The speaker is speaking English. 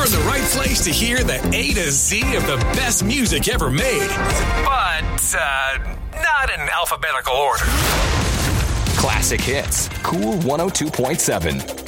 You're in the right place to hear the A to Z of the best music ever made. But, not in alphabetical order. Classic Hits. Cool 102.7.